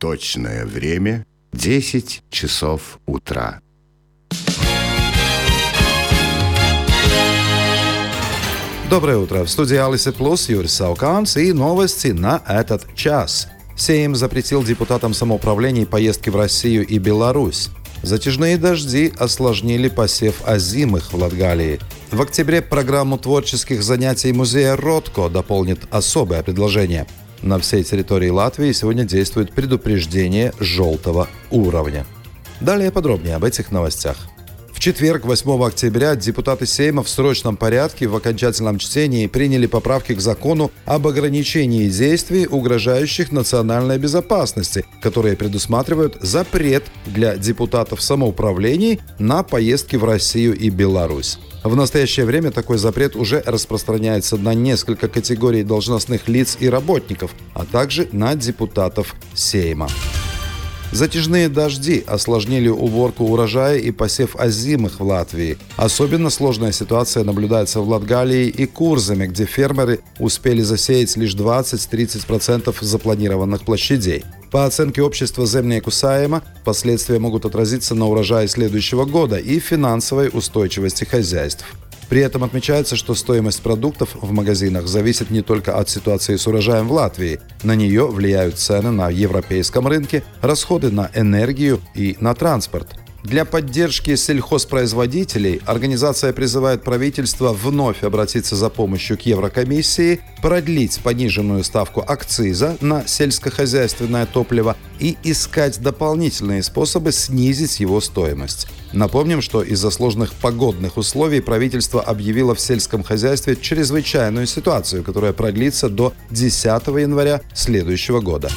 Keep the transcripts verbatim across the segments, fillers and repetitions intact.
Точное время – десять часов утра. Доброе утро. В студии Алисы Плюс Юрий Сауканс и новости на этот час. Сейм запретил депутатам самоуправлений поездки в Россию и Беларусь. Затяжные дожди осложнили посев озимых в Латгалии. В октябре программу творческих занятий музея Ротко дополнит особое предложение. На всей территории Латвии сегодня действует предупреждение желтого уровня. Далее подробнее об этих новостях. В четверг, восьмого октября, депутаты Сейма в срочном порядке в окончательном чтении приняли поправки к закону об ограничении действий, угрожающих национальной безопасности, которые предусматривают запрет для депутатов самоуправлений на поездки в Россию и Беларусь. В настоящее время такой запрет уже распространяется на несколько категорий должностных лиц и работников, а также на депутатов Сейма. Затяжные дожди осложнили уборку урожая и посев озимых в Латвии. Особенно сложная ситуация наблюдается в Латгалии и Курзаме, где фермеры успели засеять лишь двадцать-тридцать процентов запланированных площадей. По оценке общества Земnieku Saeima, последствия могут отразиться на урожае следующего года и финансовой устойчивости хозяйств. При этом отмечается, что стоимость продуктов в магазинах зависит не только от ситуации с урожаем в Латвии. На нее влияют цены на европейском рынке, расходы на энергию и на транспорт. Для поддержки сельхозпроизводителей организация призывает правительство вновь обратиться за помощью к Еврокомиссии, продлить пониженную ставку акциза на сельскохозяйственное топливо и искать дополнительные способы снизить его стоимость. Напомним, что из-за сложных погодных условий правительство объявило в сельском хозяйстве чрезвычайную ситуацию, которая продлится до десятого января следующего года.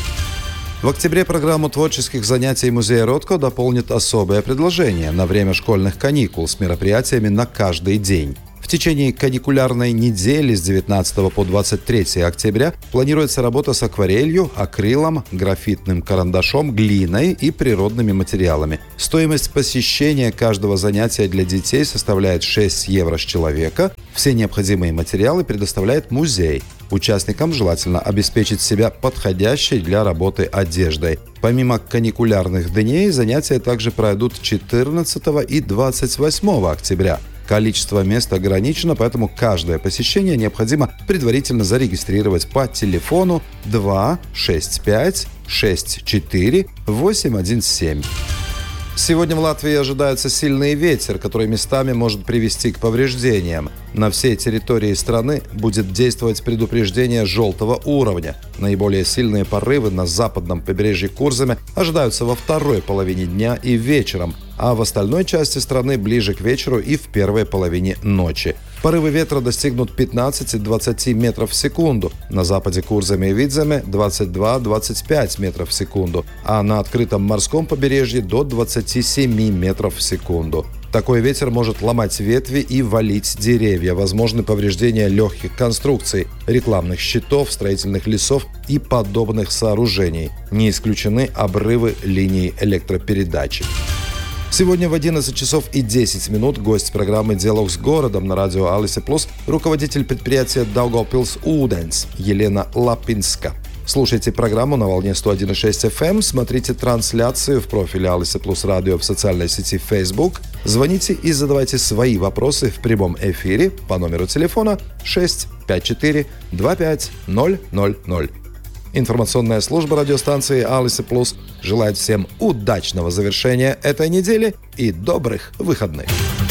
В октябре программу творческих занятий музея Ротко дополнит особое предложение на время школьных каникул с мероприятиями на каждый день. В течение каникулярной недели с девятнадцатого по двадцать третье октября планируется работа с акварелью, акрилом, графитным карандашом, глиной и природными материалами. Стоимость посещения каждого занятия для детей составляет шесть евро с человека. Все необходимые материалы предоставляет музей. Участникам желательно обеспечить себя подходящей для работы одеждой. Помимо каникулярных дней, занятия также пройдут четырнадцатого и двадцать восьмого октября. Количество мест ограничено, поэтому каждое посещение необходимо предварительно зарегистрировать по телефону два шесть пять шесть четыре восемь один семь. Сегодня в Латвии ожидается сильный ветер, который местами может привести к повреждениям. На всей территории страны будет действовать предупреждение желтого уровня. Наиболее сильные порывы на западном побережье Курзаме ожидаются во второй половине дня и вечером, а в остальной части страны ближе к вечеру и в первой половине ночи. Порывы ветра достигнут пятнадцать-двадцать метров в секунду. На западе Курзаме и Видземе двадцать два-двадцать пять метров в секунду, а на открытом морском побережье до двадцать семь метров в секунду. Такой ветер может ломать ветви и валить деревья. Возможны повреждения легких конструкций, рекламных щитов, строительных лесов и подобных сооружений. Не исключены обрывы линий электропередачи. Сегодня в одиннадцать часов и десять минут гость программы «Диалог с городом» на радио Алисы Плюс, руководитель предприятия Daugavpils Ūdens Елена Лапинска. Слушайте программу на волне сто один и шесть эф эм, смотрите трансляцию в профиле Алисы Плюс Радио в социальной сети Facebook, звоните и задавайте свои вопросы в прямом эфире по номеру телефона шесть пять четыре два пять ноль ноль ноль. Информационная служба радиостанции Алисы Плюс желает всем удачного завершения этой недели и добрых выходных.